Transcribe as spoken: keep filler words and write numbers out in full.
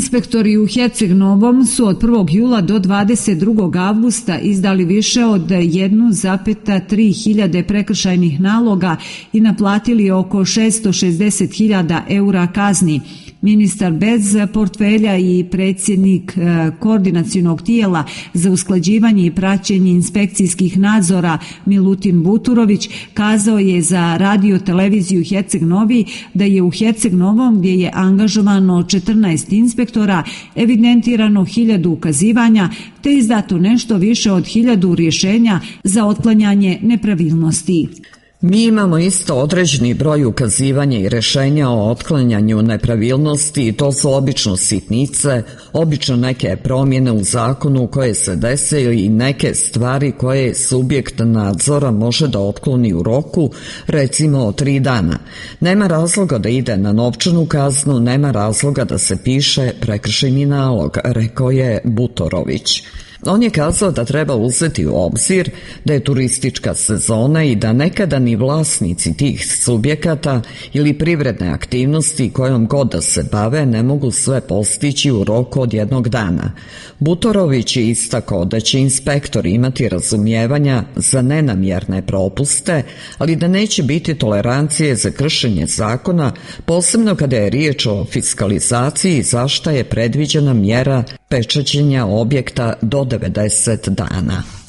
Inspektori u Herceg Novom su od prvog jula do dvadeset drugog avgusta izdali više od jedne zarez tri hiljade prekršajnih naloga i naplatili oko šesto šezdeset hiljada eura kazni. Ministar bez portfelja i predsjednik koordinacionog tijela za usklađivanje i praćenje inspekcijskih nadzora Milutin Buturović kazao je za radio televiziju Herceg Novi da je u Herceg Novom, gdje je angažovano četrnaest inspektora, evidentirano hiljadu ukazivanja te izdato nešto više od hiljadu rješenja za otklanjanje nepravilnosti. Mi imamo isto određeni broj ukazivanja i rješenja o otklanjanju nepravilnosti i to su obično sitnice, obično neke promjene u zakonu koje se dese i neke stvari koje subjekt nadzora može da otkloni u roku, recimo tri dana. Nema razloga da ide na novčanu kaznu, nema razloga da se piše prekršajni nalog, rekao je Butorović. On je kazao da treba uzeti u obzir da je turistička sezona i da nekada ni vlasnici tih subjekata ili privredne aktivnosti kojom god da se bave ne mogu sve postići u roku od jednog dana. Butorović je istakao da će inspektori imati razumijevanja za nenamjerne propuste, ali da neće biti tolerancije za kršenje zakona, posebno kada je riječ o fiskalizaciji za šta je predviđena mjera pečaćenja objekta do devedeset dana.